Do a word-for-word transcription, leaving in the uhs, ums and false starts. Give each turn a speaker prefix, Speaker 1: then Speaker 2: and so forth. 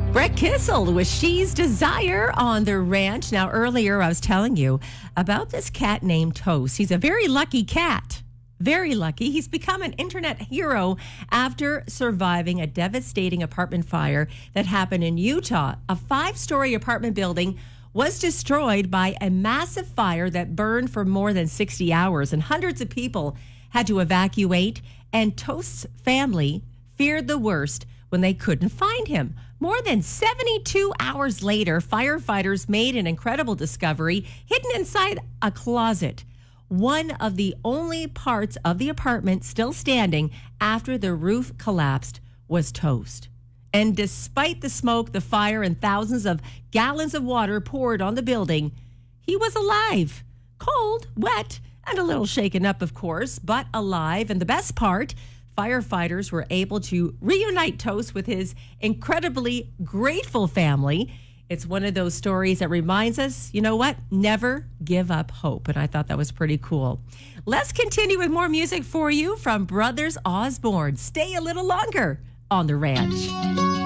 Speaker 1: Brett Kissel with She's Desire on the ranch. Now, earlier I was telling you about this cat named Toast. He's a very lucky cat. Very lucky. He's become an internet hero after surviving a devastating apartment fire that happened in Utah. A five-story apartment building was destroyed by a massive fire that burned for more than sixty hours, and hundreds of people had to evacuate, and Toast's family feared the worst when they couldn't find him. More than seventy-two hours later, firefighters made an incredible discovery hidden inside a closet. One of the only parts of the apartment still standing after the roof collapsed was Toast. And despite the smoke, the fire, and thousands of gallons of water poured on the building, he was alive. Cold, wet, and a little shaken up, of course, but alive. And the best part, firefighters were able to reunite Toast with his incredibly grateful family. It's one of those stories that reminds us, you know what? Never give up hope. And I thought that was pretty cool. Let's continue with more music for you from Brothers Osborne. Stay a little longer on the ranch.